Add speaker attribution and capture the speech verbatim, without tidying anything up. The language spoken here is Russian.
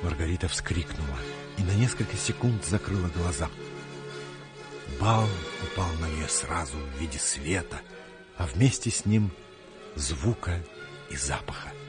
Speaker 1: Маргарита вскрикнула и на несколько секунд закрыла глаза. Бал упал на нее сразу в виде света, а вместе с ним звука и запаха.